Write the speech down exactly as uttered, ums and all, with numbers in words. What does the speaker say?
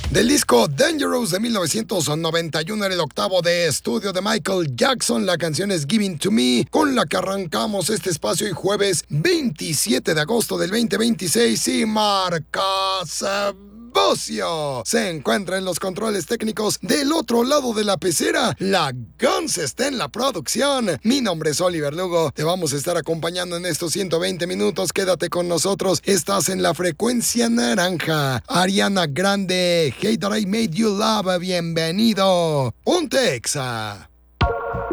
Del disco Dangerous de mil novecientos noventa y uno, era el octavo de estudio de Michael Jackson. La canción es Giving to Me, con la que arrancamos este espacio hoy jueves veintisiete de agosto del veinte veintiséis. Y Marcos Bocio se encuentra en los controles técnicos. Del otro lado de la pecera, la Guns está en la producción. Mi nombre es Oliver Lugo. Te vamos a estar acompañando en estos ciento veinte minutos. Quédate con nosotros. Estás en la frecuencia naranja. Ariana Grande, Hey That I Made You Love. Bienvenido. Ponte Exa.